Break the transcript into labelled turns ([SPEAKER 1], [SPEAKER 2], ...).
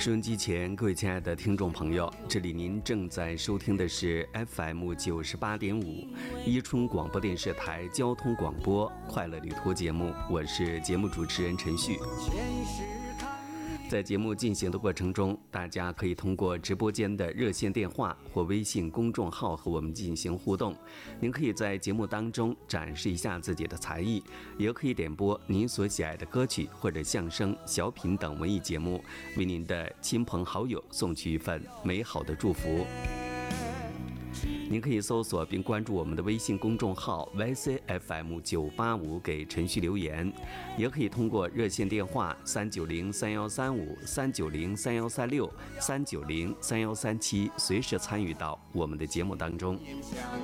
[SPEAKER 1] 收音机前，各位亲爱的听众朋友，这里您正在收听的是 FM98.5伊春广播电视台交通广播快乐旅途节目，我是节目主持人陈旭。在节目进行的过程中，大家可以通过直播间的热线电话或微信公众号和我们进行互动。您可以在节目当中展示一下自己的才艺，也可以点播您所喜爱的歌曲或者相声、小品等文艺节目，为您的亲朋好友送去一份美好的祝福。您可以搜索并关注我们的微信公众号 YCFM985 给陈旭留言，也可以通过热线电话3903135、3903136、3903137随时参与到我们的节目当中。